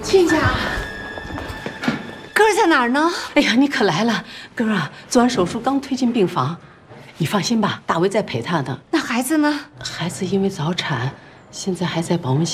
亲家，哥儿在哪儿呢？ 哎呀，你可来了，哥儿啊，做完手术刚推进病房。你放心吧，大为在陪他呢。 那孩子呢？ 孩子因为早产，现在还在保温